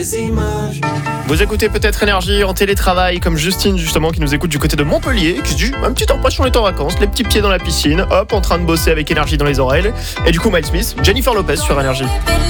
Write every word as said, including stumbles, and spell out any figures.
Vous écoutez peut-être Énergie en télétravail, comme Justine justement qui nous écoute du côté de Montpellier, qui se dit un petit impression, on est en vacances, les petits pieds dans la piscine, hop, en train de bosser avec Énergie dans les oreilles. Et du coup Miles Smith, Jennifer Lopez sur Énergie.